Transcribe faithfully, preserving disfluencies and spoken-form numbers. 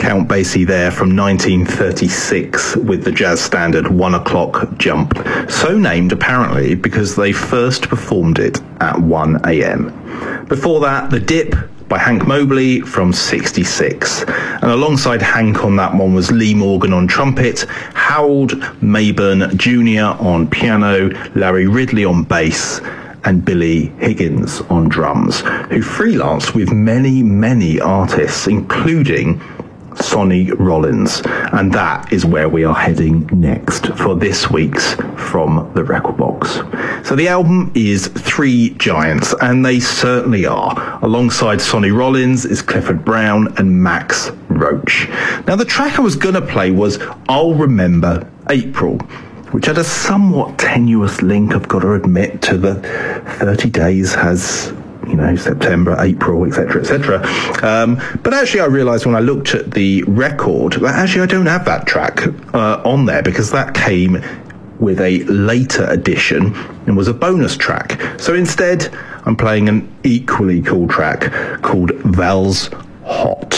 count Basie there from nineteen thirty-six with the jazz standard One O'Clock Jump. So named, apparently, because they first performed it at one a m. Before that, The Dip by Hank Mobley from sixty-six. And alongside Hank on that one was Lee Morgan on trumpet, Harold Mayburn Junior on piano, Larry Ridley on bass, and Billy Higgins on drums, who freelanced with many, many artists, including Sonny Rollins. And that is where we are heading next for this week's From the Record Box. So the album is Three Giants, and they certainly are. Alongside Sonny Rollins is Clifford Brown and Max Roach. Now, the track I was going to play was I'll Remember April, which had a somewhat tenuous link, I've got to admit, to the thirty days has, you know, September, April, et cetera, et cetera. Um, but actually, I realised when I looked at the record that actually I don't have that track uh, on there, because that came with a later edition and was a bonus track. So instead, I'm playing an equally cool track called Val's Hot.